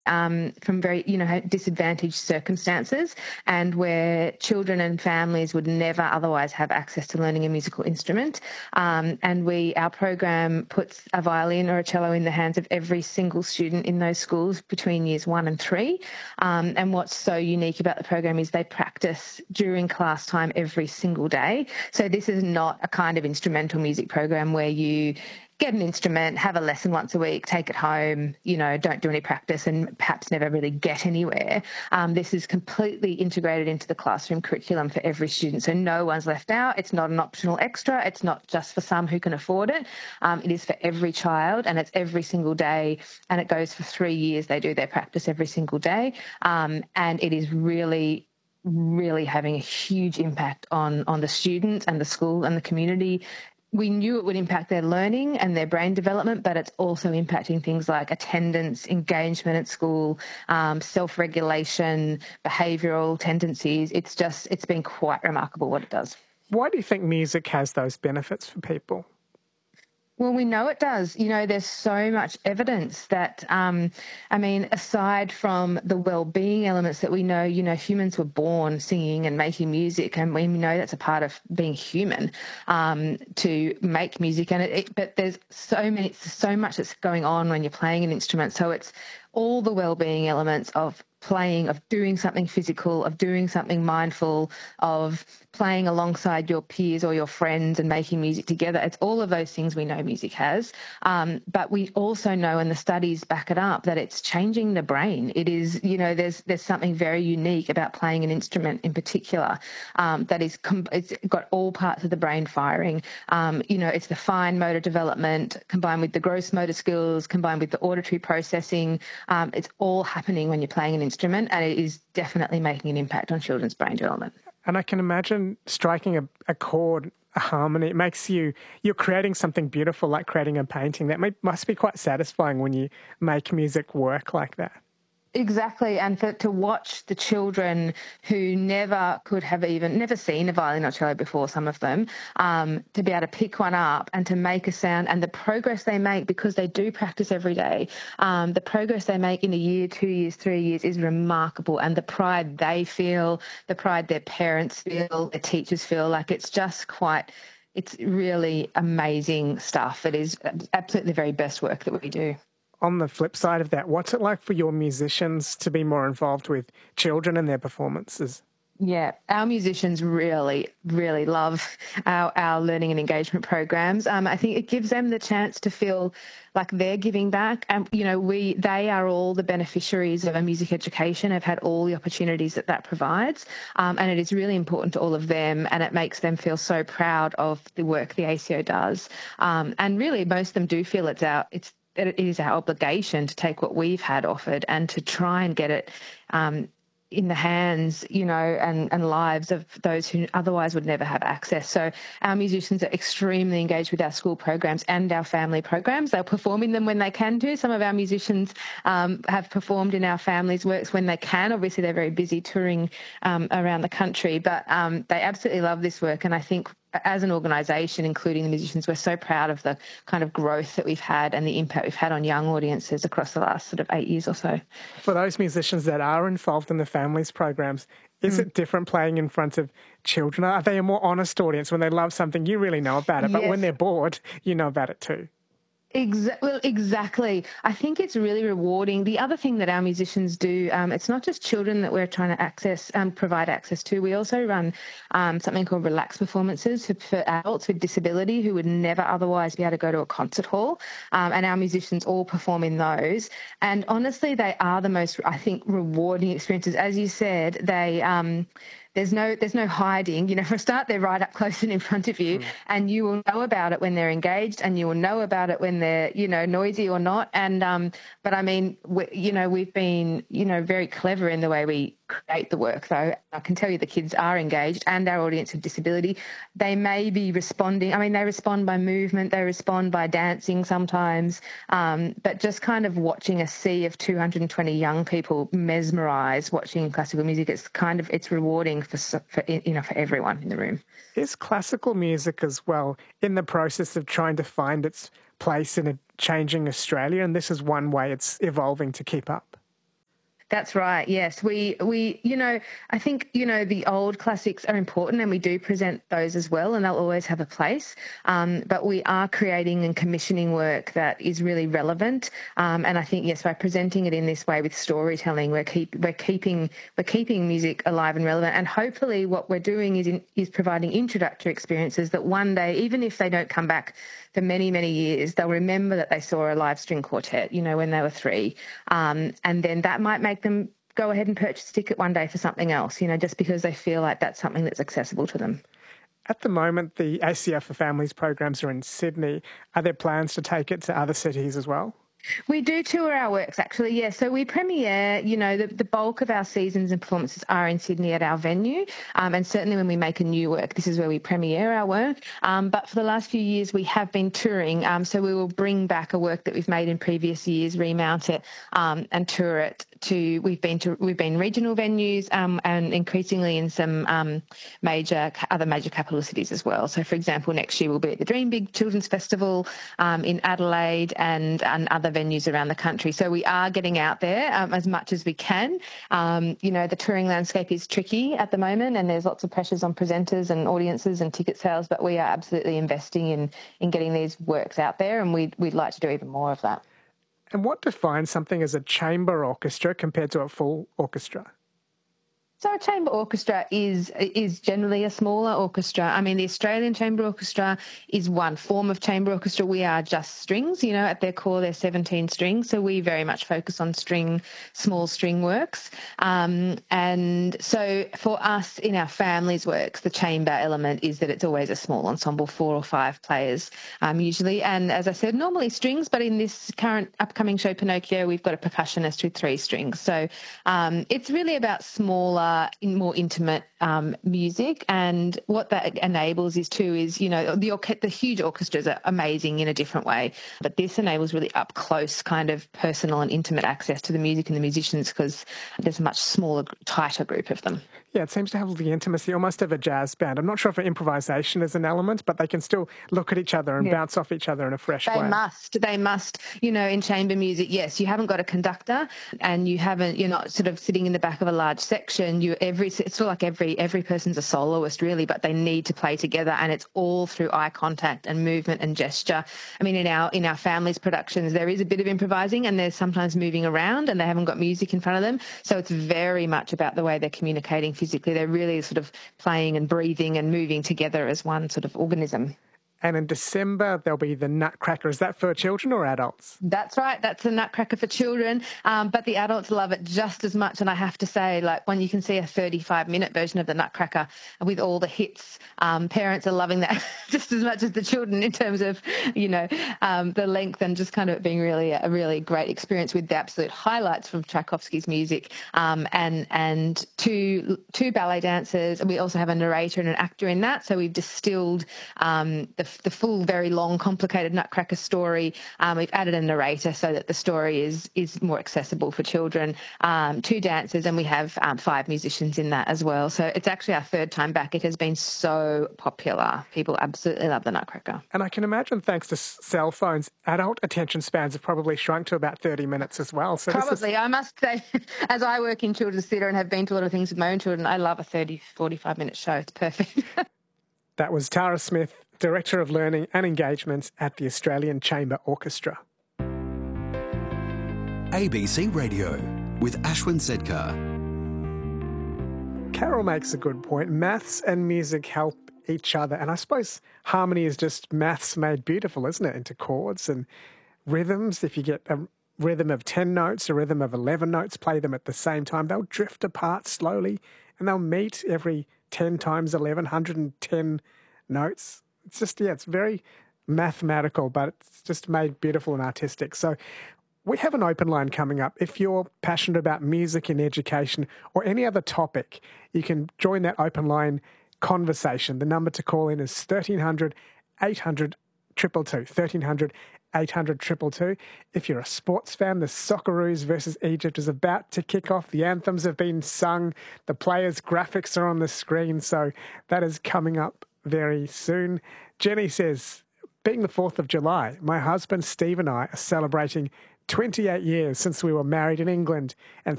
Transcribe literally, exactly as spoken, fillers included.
um, from very, you know, disadvantaged circumstances, and where children and families would never otherwise have access to learning a musical instrument. Um, and we, our program puts a violin or a cello in the hands of every single student in those schools between years one and three. Um, and what's so unique about the program is they practice during class time every single day. So this is not a kind of instrumental music program where you get an instrument, have a lesson once a week, take it home, you know, don't do any practice and perhaps never really get anywhere. Um, this is completely integrated into the classroom curriculum for every student. So no one's left out. It's not an optional extra. It's not just for some who can afford it. Um, it is for every child, and it's every single day, and it goes for three years. They do their practice every single day. Um, and it is really really having a huge impact on on the students and the school and the community. We knew it would impact their learning and their brain development, but it's also impacting things like attendance, engagement at school, um, self-regulation, behavioural tendencies. It's just, it's been quite remarkable what it does. Why do you think music has those benefits for people? Well, we know it does. You know, there's so much evidence that, um, I mean, aside from the well-being elements that we know, you know, humans were born singing and making music, and we know that's a part of being human, um, to make music. And it, it, but there's so many, so much that's going on when you're playing an instrument. So it's all the well-being elements of playing, of doing something physical, of doing something mindful, of playing alongside your peers or your friends and making music together. It's all of those things we know music has. Um, but we also know, and the studies back it up, that it's changing the brain. It is, you know, there's there's something very unique about playing an instrument in particular, um, that is, com- it's got all parts of the brain firing. Um, you know, it's the fine motor development combined with the gross motor skills, combined with the auditory processing. Um, it's all happening when you're playing an instrument, and it is definitely making an impact on children's brain development. And I can imagine striking a, a chord, a harmony. It makes you, you're creating something beautiful, like creating a painting. That may, must be quite satisfying when you make music work like that. Exactly, and for, to watch the children who never could have even, never seen a violin or cello before, some of them, um, to be able to pick one up and to make a sound, and the progress they make because they do practice every day, um, the progress they make in a year, two years, three years is remarkable, and the pride they feel, the pride their parents feel, their teachers feel, like it's just quite, it's really amazing stuff. It is absolutely the very best work that we do. On the flip side of that, what's it like for your musicians to be more involved with children and their performances? Yeah, our musicians really, really love our, our learning and engagement programs. Um, I think it gives them the chance to feel like they're giving back. And, you know, we they are all the beneficiaries of a music education, have had all the opportunities that that provides. Um, and it is really important to all of them, and it makes them feel so proud of the work the A C O does. Um, and really, most of them do feel it's our, it's that it is our obligation to take what we've had offered and to try and get it um, in the hands, you know, and, and lives of those who otherwise would never have access. So our musicians are extremely engaged with our school programs and our family programs. They'll perform in them when they can do. Some of our musicians um, have performed in our families' works when they can. Obviously, they're very busy touring um, around the country, but um, they absolutely love this work. And I think as an organisation, including the musicians, we're so proud of the kind of growth that we've had and the impact we've had on young audiences across the last sort of eight years or so. For those musicians that are involved in the families programs, is mm. it different playing in front of children? Are they a more honest audience? When they love something, you really know about it, but yes. when they're bored, you know about it too. Exa- well, exactly. I think it's really rewarding. The other thing that our musicians do, um, it's not just children that we're trying to access, um, provide access to. We also run um, something called relaxed performances for, for adults with disability who would never otherwise be able to go to a concert hall. Um, and our musicians all perform in those. And honestly, they are the most, I think, rewarding experiences. As you said, they... Um, There's no there's no hiding. You know, for a start, they're right up close and in front of you, mm. and you will know about it when they're engaged, and you will know about it when they're, you know, noisy or not. And um, but I mean, we, you know, we've been, you know, very clever in the way we create the work, though. I can tell you the kids are engaged, and our audience with disability, they may be responding. I mean, they respond by movement, they respond by dancing sometimes, um, but just kind of watching a sea of two hundred twenty young people mesmerised watching classical music, it's kind of, it's rewarding for, for you know, for everyone in the room. Is classical music as well in the process of trying to find its place in a changing Australia, and this is one way it's evolving to keep up? That's right. Yes, we we you know I think you know the old classics are important, and we do present those as well, and they'll always have a place. Um, but we are creating and commissioning work that is really relevant. Um, and I think yes, by presenting it in this way with storytelling, we're keep we're keeping we're keeping music alive and relevant. And hopefully, what we're doing is in, is providing introductory experiences that one day, even if they don't come back for many many years, they'll remember that they saw a live string quartet, you know, when they were three, um, and then that might make them go ahead and purchase a ticket one day for something else, you know, just because they feel like that's something that's accessible to them. At the moment, the A C F for Families programs are in Sydney. Are there plans to take it to other cities as well? We do tour our works, actually, yeah. So we premiere, you know, the, the bulk of our seasons and performances are in Sydney at our venue. Um, and certainly when we make a new work, this is where we premiere our work. Um, but for the last few years, we have been touring. Um, so we will bring back a work that we've made in previous years, remount it um, and tour it to, we've been to, we've been regional venues um, and increasingly in some um, major, other major capital cities as well. So for example, next year we'll be at the Dream Big Children's Festival um, in Adelaide and, and other venues around the country. So we are getting out there um, as much as we can. Um, you know, the touring landscape is tricky at the moment, and there's lots of pressures on presenters and audiences and ticket sales, but we are absolutely investing in in getting these works out there, and we'd, we'd like to do even more of that. And what defines something as a chamber orchestra compared to a full orchestra? So a chamber orchestra is is generally a smaller orchestra. I mean, the Australian Chamber Orchestra is one form of chamber orchestra. We are just strings, you know, at their core, they're seventeen strings. So we very much focus on string, small string works. Um, and so for us in our families' works, the chamber element is that it's always a small ensemble, four or five players um, usually. And as I said, normally strings, but in this current upcoming show, Pinocchio, we've got a percussionist with three strings. So um, it's really about smaller, in more intimate um, music, and what that enables is too is, you know, the orche- the huge orchestras are amazing in a different way, but this enables really up close kind of personal and intimate access to the music and the musicians because there's a much smaller, tighter group of them. Yeah, it seems to have the intimacy almost of a jazz band. I'm not sure if improvisation is an element, but they can still look at each other and yeah. bounce off each other in a fresh they way. They must. They must. You know, in chamber music, yes, you haven't got a conductor and you haven't, you're not sort of sitting in the back of a large section. You every It's sort of like every every person's a soloist, really, but they need to play together, and it's all through eye contact and movement and gesture. I mean, in our in our families' productions, there is a bit of improvising and there's sometimes moving around and they haven't got music in front of them. So it's very much about the way they're communicating physically. They're really sort of playing and breathing and moving together as one sort of organism. And in December, there'll be the Nutcracker. Is that for children or adults? That's right. That's the Nutcracker for children. Um, but the adults love it just as much. And I have to say, like, when you can see a thirty-five minute version of the Nutcracker with all the hits, um, parents are loving that just as much as the children in terms of, you know, um, the length and just kind of being really a really great experience with the absolute highlights from Tchaikovsky's music um, and and two two ballet dancers. We also have a narrator and an actor in that. So we've distilled um, the the full, very long, complicated Nutcracker story. Um, we've added a narrator so that the story is is more accessible for children. Um, two dancers, and we have um, five musicians in that as well. So it's actually our third time back. It has been so popular. People absolutely love the Nutcracker. And I can imagine, thanks to cell phones, adult attention spans have probably shrunk to about thirty minutes as well. So probably. Is... I must say, as I work in children's theatre and have been to a lot of things with my own children, I love a thirty, forty-five minute show. It's perfect. That was Tara Smith, Director of Learning and Engagements at the Australian Chamber Orchestra. A B C Radio with Ashwin Sedkar. Carol makes a good point. Maths and music help each other, and I suppose harmony is just maths made beautiful, isn't it? Into chords and rhythms. If you get a rhythm of ten notes, a rhythm of eleven notes, play them at the same time, they'll drift apart slowly and they'll meet every ten times eleven, one hundred ten notes. It's just, yeah, it's very mathematical, but it's just made beautiful and artistic. So we have an open line coming up. If you're passionate about music in education or any other topic, you can join that open line conversation. The number to call in is thirteen hundred, eight hundred, two two two, thirteen hundred, eight hundred, two two two. If you're a sports fan, the Socceroos versus Egypt is about to kick off. The anthems have been sung. The players' graphics are on the screen. So that is coming up very soon. Jenny says, being the fourth of July, my husband Steve and I are celebrating twenty-eight years since we were married in England and